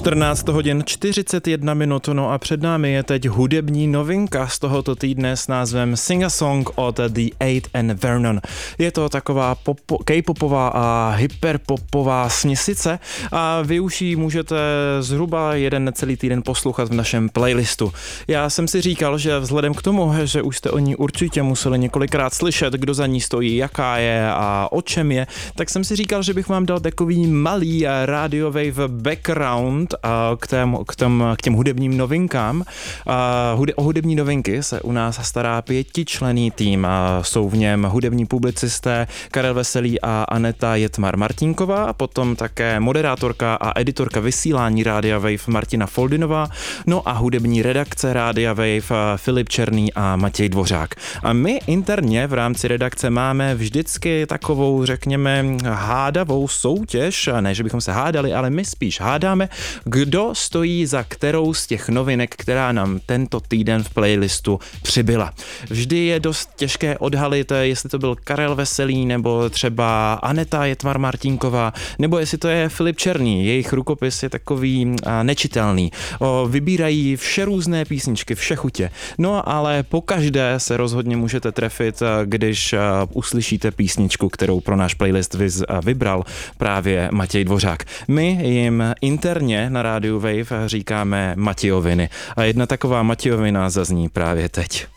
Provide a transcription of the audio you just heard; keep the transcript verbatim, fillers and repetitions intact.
čtrnáct hodin čtyřicet jedna minut, no a před námi je teď hudební novinka z tohoto týdne s názvem Sing a Song od The Eight and Vernon. Je to taková popo, K-popová a hyperpopová směsice a vy už ji můžete zhruba jeden necelý týden poslouchat v našem playlistu. Já jsem si říkal, že vzhledem k tomu, že už jste o ní určitě museli několikrát slyšet, kdo za ní stojí, jaká je a o čem je, tak jsem si říkal, že bych vám dal takový malý rádiový background K, tém, k, tém, k těm hudebním novinkám. O hudební novinky se u nás stará pětičlenný tým. Jsou v něm hudební publicisté Karel Veselý a Aneta Jetmar-Martinková, potom také moderátorka a editorka vysílání Rádia Wave Martina Foldinová, no a hudební redakce Rádia Wave Filip Černý a Matěj Dvořák. A my interně v rámci redakce máme vždycky takovou, řekněme, hádavou soutěž, ne, že bychom se hádali, ale my spíš hádáme, kdo stojí za kterou z těch novinek, která nám tento týden v playlistu přibyla. Vždy je dost těžké odhalit, jestli to byl Karel Veselý, nebo třeba Aneta Jetmar-Martinková, nebo jestli to je Filip Černý. Jejich rukopis je takový nečitelný. Vybírají vše různé písničky, vše chutě. No ale po každé se rozhodně můžete trefit, když uslyšíte písničku, kterou pro náš playlist vybral právě Matěj Dvořák. My jim interně na rádiu Wave říkáme Matějoviny. A jedna taková Matějovina zazní právě teď.